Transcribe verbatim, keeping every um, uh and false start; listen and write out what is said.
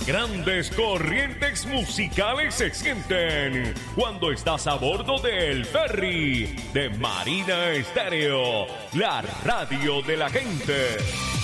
Las grandes corrientes musicales se sienten cuando estás a bordo del ferry de Marina Estéreo, la radio de la gente.